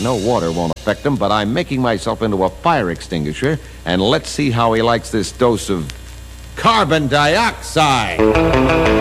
know water won't affect him, but I'm making myself into a fire extinguisher, and let's see how he likes this dose of carbon dioxide.